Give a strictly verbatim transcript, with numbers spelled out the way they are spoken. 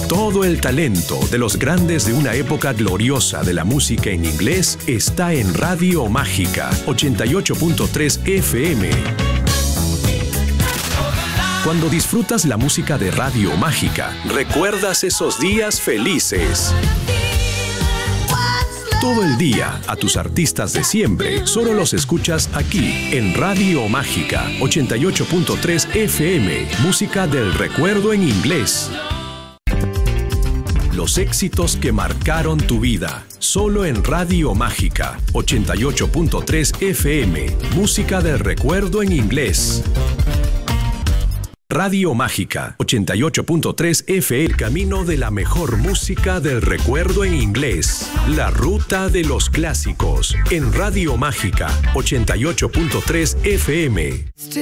Todo el talento de los grandes de una época gloriosa de la música en inglés está en Radio Mágica ochenta y ocho punto tres F M. Cuando disfrutas la música de Radio Mágica, recuerdas esos días felices. Todo el día, a tus artistas de siempre, solo los escuchas aquí, en Radio Mágica ochenta y ocho punto tres F M, música del recuerdo en inglés. Los éxitos que marcaron tu vida, solo en Radio Mágica ochenta y ocho punto tres F M, música del recuerdo en inglés. Radio Mágica ochenta y ocho punto tres F M, el camino de la mejor música del recuerdo en inglés. La ruta de los clásicos en Radio Mágica ochenta y ocho punto tres F M.